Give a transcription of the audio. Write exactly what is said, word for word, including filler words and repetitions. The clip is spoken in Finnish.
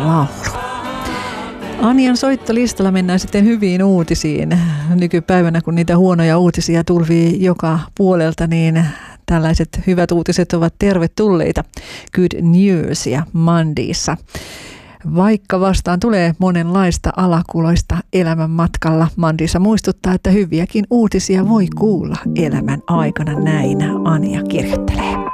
laulu. Anjan soittolistalla mennään sitten hyviin uutisiin. Nykypäivänä, kun niitä huonoja uutisia tulvii joka puolelta, niin tällaiset hyvät uutiset ovat tervetulleita. Good news ja Mandiissa. Vaikka vastaan tulee monenlaista alakuloista elämän matkalla, Mandiissa muistuttaa, että hyviäkin uutisia voi kuulla elämän aikana, näin Anja kirjoittelee.